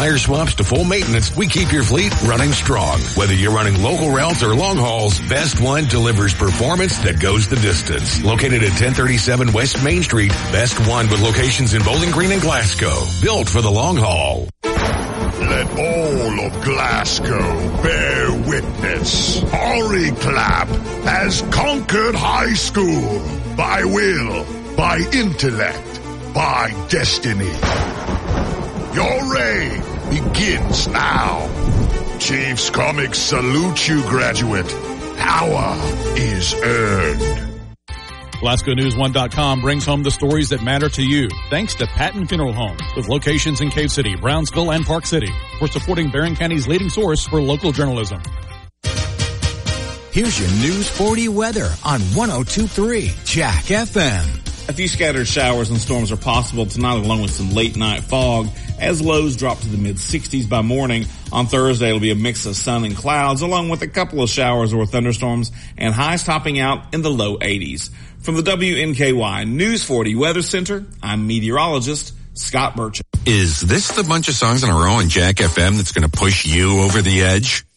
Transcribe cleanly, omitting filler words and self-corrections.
tire swaps to full maintenance, we keep your fleet running strong. Whether you're running local routes or long hauls, Best One delivers performance that goes the distance. Located at 1037 West Main Street, Best One with locations in Bowling Green and Glasgow. Built for the long haul. Let all of Glasgow bear witness. Ari Clapp has conquered high school by will, by intellect, by destiny. Your reign begins now. Chiefs Comics salute you, graduate. Power is earned. GlasgowNews1.com brings home the stories that matter to you, thanks to Patton Funeral Home, with locations in Cave City, Brownsville, and Park City, for supporting Barron County's leading source for local journalism. Here's your News 40 weather on 102.3 Jack FM. A few scattered showers and storms are possible tonight, along with some late night fog, as lows drop to the mid-60s by morning. On Thursday, it'll be a mix of sun and clouds, along with a couple of showers or thunderstorms, and highs topping out in the low 80s. From the WNKY News 40 Weather Center, I'm meteorologist Scott Burchett. Is this the bunch of songs in a row on Jack FM that's going to push you over the edge?